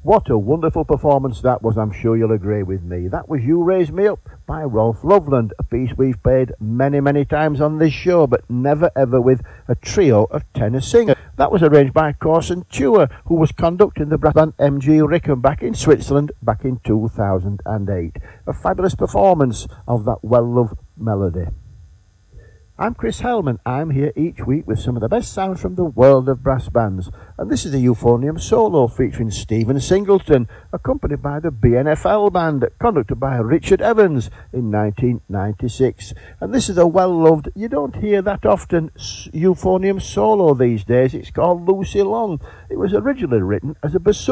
What a wonderful performance that was, I'm sure you'll agree with me. That was You Raise Me Up by Rolf Loveland, a piece we've played many, many times on this show, but never ever with a trio of tenor singers. That was arranged by Corson Chua, who was conducting the brass band MG Rickenback in Switzerland back in 2008. A fabulous performance of that well-loved melody. I'm Chris Hellman. I'm here each week with some of the best sounds from the world of brass bands. And this is a Euphonium solo featuring Stephen Singleton, accompanied by the BNFL band, conducted by Richard Evans in 1996. And this is a well-loved, you don't hear that often, Euphonium solo these days. It's called Lucy Long. It was originally written as a bassoon